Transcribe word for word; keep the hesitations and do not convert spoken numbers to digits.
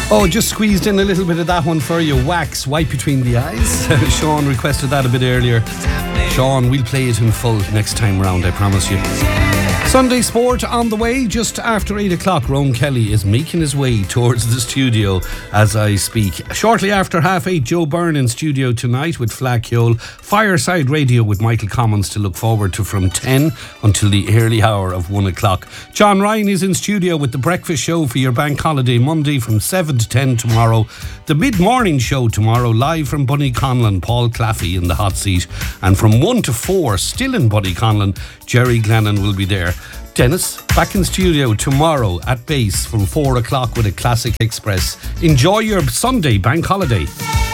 Oh, just squeezed in a little bit of that one for you. Wax, White Between the Eyes. Sean requested that a bit earlier. Sean, we'll play it in full next time round, I promise you. Sunday Sport on the way just after eight o'clock. Rowan Kelly is making his way towards the studio as I speak. Shortly after half eight, Joe Byrne in studio tonight with Fleadh Cheoil. Fireside Radio with Michael Commons to look forward to from ten until the early hour of one o'clock. John Ryan is in studio with the breakfast show for your bank holiday Monday from seven to ten tomorrow. The mid-morning show tomorrow live from Bunnyconlon, Paul Claffey in the hot seat. And from one to four, still in Bunnyconlon, Jerry Glennon will be there. Dennis, back in studio tomorrow at base from four o'clock with a Classic Express. Enjoy your Sunday bank holiday.